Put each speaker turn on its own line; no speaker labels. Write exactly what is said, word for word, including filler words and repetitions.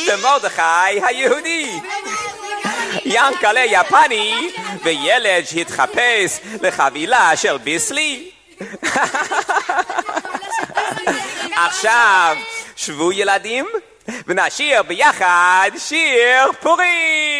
ומרדכי היהודי. ינקלה יפני וילד שהתחפש לחבילה של ביסלי. עכשיו שבו ילדים ונשיר ביחד שיר פורים.